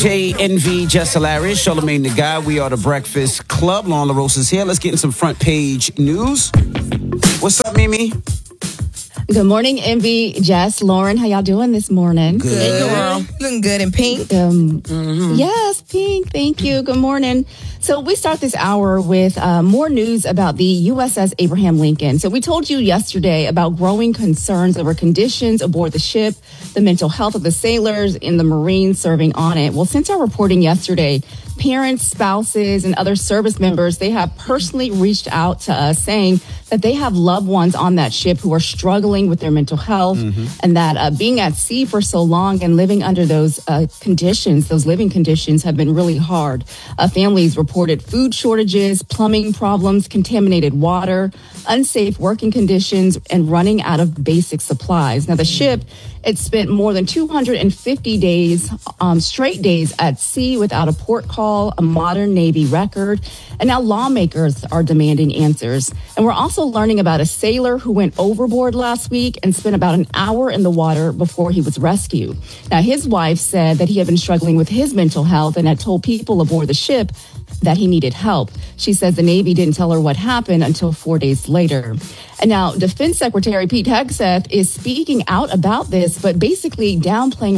DJ NV, Just Hilarious, Charlamagne the Guy. We are the Breakfast Club. Lauren LaRosa is here. Let's get in some front page news. What's up, Mimi? Good morning, Envy, Jess, Lauren. How y'all doing this morning? Good. Hey, girl. Looking good in pink. Yes, pink. Thank you. Good morning. So we start this hour with more news about the USS Abraham Lincoln. So we told you yesterday about growing concerns over conditions aboard the ship, the mental health of the sailors and the Marines serving on it. Well, since our reporting yesterday, parents, spouses, and other service members, they have personally reached out to us saying that they have loved ones on that ship who are struggling with their mental health and that being at sea for so long and living under those conditions, those living conditions have been really hard. Families reported food shortages, plumbing problems, contaminated water, unsafe working conditions, and running out of basic supplies. Now, the ship, it spent more than 250 days, straight days at sea without a port call, a modern Navy record. And now lawmakers are demanding answers. And we're also learning about a sailor who went overboard last week and spent about an hour in the water before he was rescued. Now, his wife said that he had been struggling with his mental health and had told people aboard the ship that he needed help. She says the Navy didn't tell her what happened until 4 days later. And now Defense Secretary Pete Hegseth is speaking out about this, but basically downplaying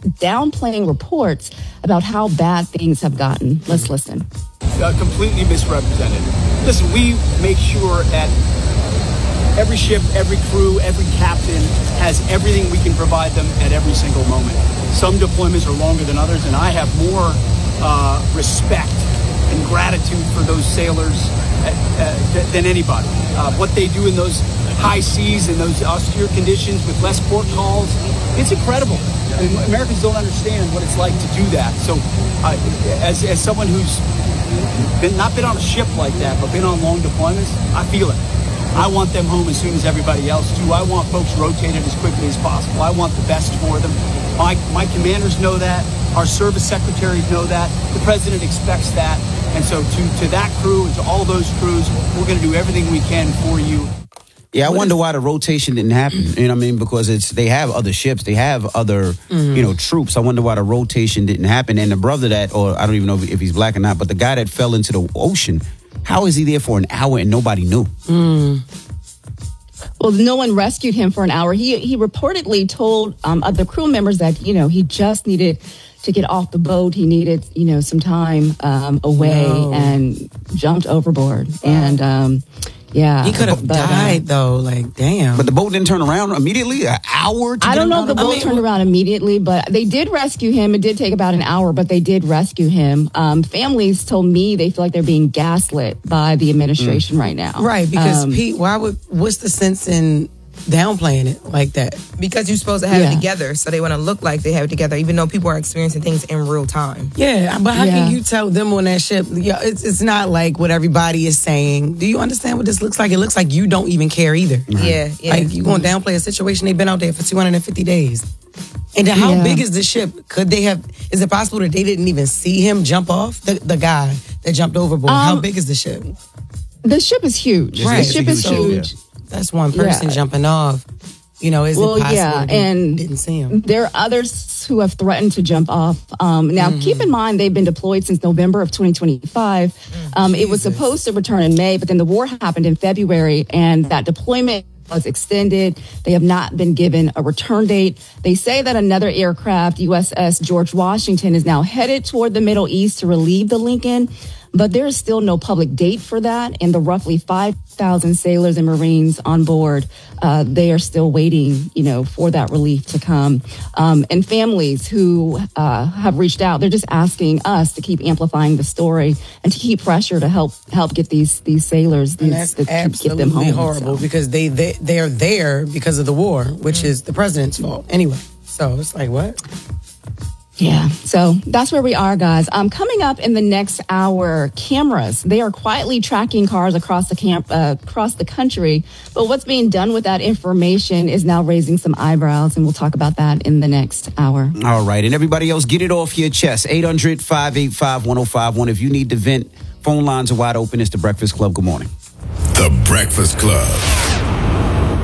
reports about how bad things have gotten. Let's listen. Completely misrepresented. Listen, we make sure that every ship, every crew, every captain has everything we can provide them at every single moment. Some deployments are longer than others, and I have more respect and gratitude for those sailors than anybody. What they do in those high seas and those austere conditions with less port calls, it's incredible. And Americans don't understand what it's like to do that. So as someone who's not been on a ship like that, but been on long deployments, I feel it. I want them home as soon as everybody else do. I want folks rotated as quickly as possible. I want the best for them. My commanders know that. Our service secretaries know that. The president expects that. And so to that crew and to all those crews, we're going to do everything we can for you. Yeah, I wonder why the rotation didn't happen. You know what I mean? Because they have other ships, they have other, troops. I wonder why the rotation didn't happen. And the brother that, or I don't even know if he's black or not, but the guy that fell into the ocean, how is he there for an hour and nobody knew? Well, no one rescued him for an hour. He reportedly told other crew members that, he just needed to get off the boat. He needed, some time away and jumped overboard. And, yeah. He could have died, though. Like, damn. But the boat didn't turn around immediately? An hour to I don't know if the boat boat turned around immediately, but they did rescue him. It did take about an hour, but they did rescue him. Families told me they feel like they're being gaslit by the administration right now. Right, because Pete, what's the sense in downplaying it like that? Because you're supposed to have it together, so they want to look like they have it together, even though people are experiencing things in real time. Yeah, but how can you tell them on that ship? Yeah, it's not like what everybody is saying. Do you understand what this looks like? It looks like you don't even care either. Yeah. Like you going to downplay a situation. They've been out there for 250 days. And then how big is the ship? Could they have? Is it possible that they didn't even see him jump off? The guy that jumped overboard. How big is the ship? The ship is huge. Right. The ship is huge. That's one person jumping off. Is it possible and didn't see him? There are others who have threatened to jump off. Now, keep in mind, they've been deployed since November of 2025. It was supposed to return in May, but then the war happened in February, and that deployment was extended. They have not been given a return date. They say that another aircraft, USS George Washington, is now headed toward the Middle East to relieve the Lincoln. But there is still no public date for that. And the roughly 5,000 sailors and Marines on board, they are still waiting, for that relief to come. And families who have reached out, they're just asking us to keep amplifying the story and to keep pressure to help get these sailors, that's get them home. Horrible because they are there because of the war, which is the president's fault anyway. So it's like, what? Yeah, so that's where we are, guys. Coming up in the next hour, cameras. They are quietly tracking cars across the country. But what's being done with that information is now raising some eyebrows, and we'll talk about that in the next hour. All right, and everybody else, get it off your chest. 800-585-1051. If you need to vent, phone lines are wide open. It's The Breakfast Club. Good morning. The Breakfast Club.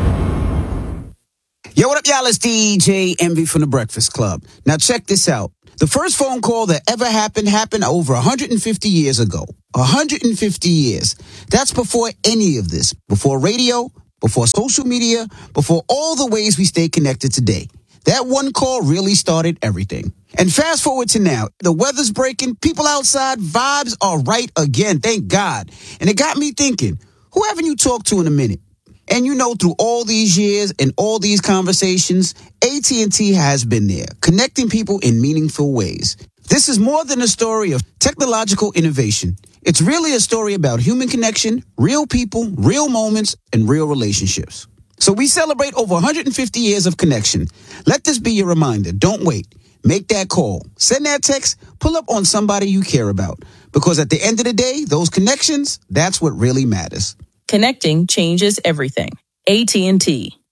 Yo, what up, y'all? It's DJ Envy from The Breakfast Club. Now, check this out. The first phone call that ever happened over 150 years ago. 150 years. That's before any of this. Before radio, before social media, before all the ways we stay connected today. That one call really started everything. And fast forward to now. The weather's breaking. People outside. Vibes are right again. Thank God. And it got me thinking, who haven't you talked to in a minute? And you know, through all these years and all these conversations, AT&T has been there, connecting people in meaningful ways. This is more than a story of technological innovation. It's really a story about human connection, real people, real moments, and real relationships. So we celebrate over 150 years of connection. Let this be your reminder. Don't wait. Make that call. Send that text. Pull up on somebody you care about. Because at the end of the day, those connections, that's what really matters. Connecting changes everything. AT&T.